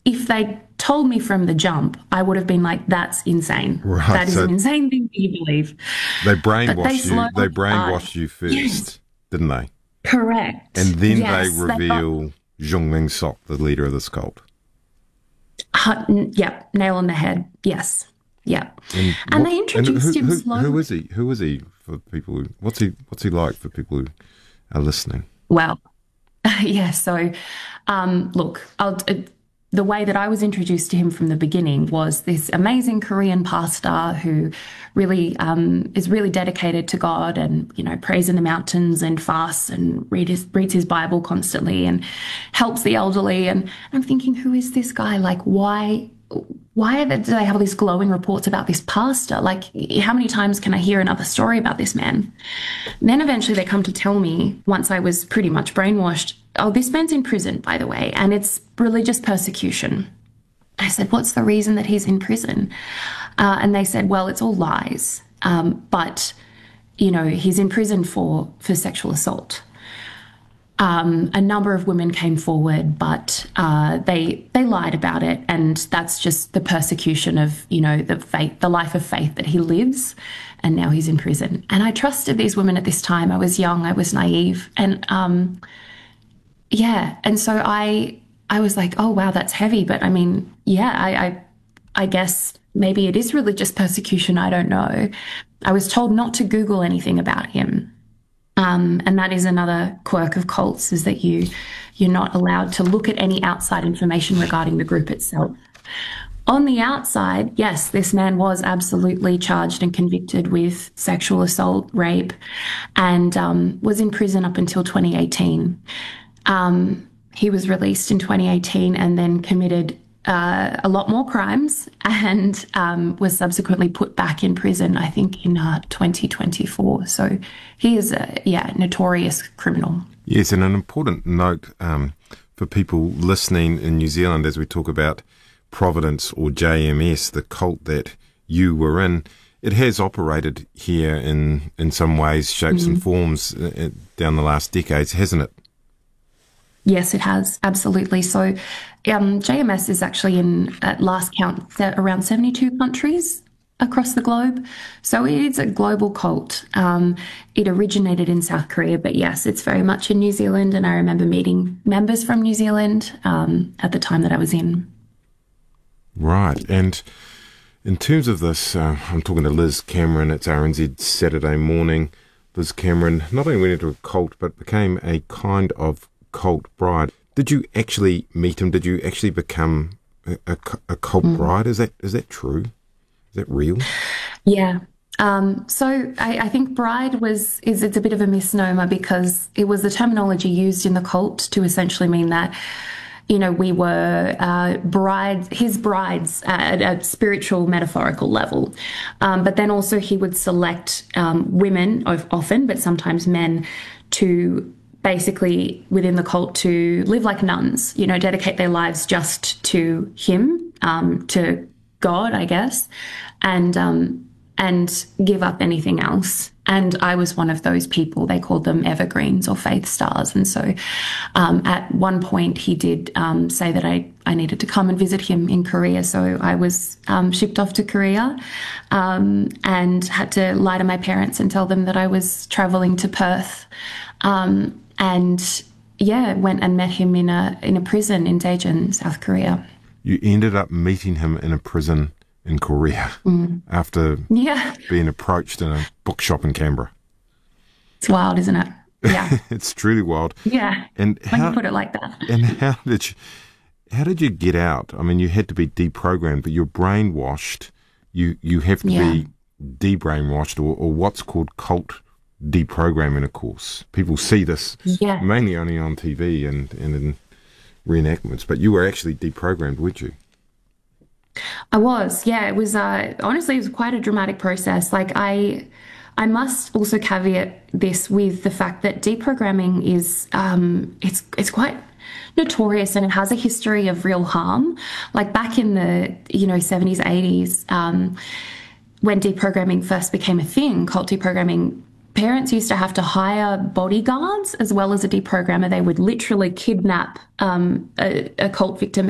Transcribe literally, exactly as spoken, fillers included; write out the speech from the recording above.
if they told me from the jump, I would have been like, that's insane. Right, That is so an insane thing for you to believe. They But they brainwashed you. slowly They brainwashed started. you Yes, first, didn't they? correct. And then they Yes, they got, reveal Zhong Ming Sok, the leader of this cult. uh, n- yep, nail on the head. Yes, yep. And And what? they And introduced who, him who, slowly. who is he? Who is he for people? Who, what's he? What's he like for people who are listening? Well, yeah, so um, look, I'll, uh, the way that I was introduced to him from the beginning was this amazing Korean pastor who really um, is really dedicated to God and, you know, prays in the mountains and fasts and read his, reads his Bible constantly and helps the elderly. And I'm thinking, who is this guy? Like, why? Why are they, do they have all these glowing reports about this pastor? Like, how many times can I hear another story about this man? And then eventually they come to tell me, once I was pretty much brainwashed, oh, this man's in prison, by the way, and it's religious persecution. I said, what's the reason that he's in prison? Uh, and they said, well, it's all lies. Um, but, you know, he's in prison for, for sexual assault. Um, a number of women came forward, but uh, they they lied about it, and that's just the persecution of, you know, the faith, the life of faith that he lives, and now he's in prison. And I trusted these women at this time. I was young, I was naive, and um, yeah, and so I I was like, oh wow, that's heavy. But I mean, yeah, I I, I guess maybe it is religious persecution. I don't know. I was told not to Google anything about him. Um, and that is another quirk of cults, is that you, you're not allowed to look at any outside information regarding the group itself. On the outside, yes, this man was absolutely charged and convicted with sexual assault, rape, and um, was in prison up until twenty eighteen. Um, he was released in twenty eighteen and then committed uh, a lot more crimes and um, was subsequently put back in prison, I think, in uh, twenty twenty-four. So he is a yeah, notorious criminal. Yes, and an important note um, for people listening in New Zealand as we talk about Providence or J M S, the cult that you were in. It has operated here in, in some ways, shapes mm-hmm. and forms uh, down the last decades, hasn't it? Yes, it has. Absolutely. So um, J M S is actually in, at last count, around seventy-two countries across the globe. So it is a global cult. Um, it originated in South Korea, but yes, it's very much in New Zealand. And I remember meeting members from New Zealand um, at the time that I was in. Right. And in terms of this, uh, I'm talking to Liz Cameron. It's R N Z Saturday morning. Liz Cameron not only went into a cult, but became a kind of cult bride. Did you actually meet him? Did you actually become a, a, a cult mm. bride? Is that is that true? Is that real? Yeah. Um, so I, I think bride was is it's a bit of a misnomer because it was the terminology used in the cult to essentially mean that, you know, we were uh, brides, his brides at a spiritual, metaphorical level. Um, but then also he would select um, women, often, but sometimes men, to basically within the cult to live like nuns, you know, dedicate their lives just to him, um, to God, I guess, and um, and give up anything else. And I was one of those people. They called them evergreens or faith stars. And so um, at one point he did um, say that I, I needed to come and visit him in Korea. So I was um, shipped off to Korea um, and had to lie to my parents and tell them that I was traveling to Perth. Um, and yeah, went and met him in a in a prison in Daejeon, South Korea. You ended up meeting him in a prison in Korea mm. after yeah. being approached in a bookshop in Canberra. It's wild, isn't it? Yeah. It's truly wild. Yeah. And when how, you put it like that. And how did you, how did you get out? I mean, you had to be deprogrammed, but you're brainwashed. You you have to yeah. be de-brainwashed, or, or what's called cult deprogramming, of course. People see this yeah. mainly only on T V and, and in reenactments, but you were actually deprogrammed, weren't you? I was, yeah. It was, uh, honestly, it was quite a dramatic process. Like I, I must also caveat this with the fact that deprogramming is, um, it's, it's quite notorious and it has a history of real harm. Like back in the, you know, seventies, eighties, um, when deprogramming first became a thing, cult deprogramming, parents used to have to hire bodyguards as well as a deprogrammer. They would literally kidnap um, a, a cult victim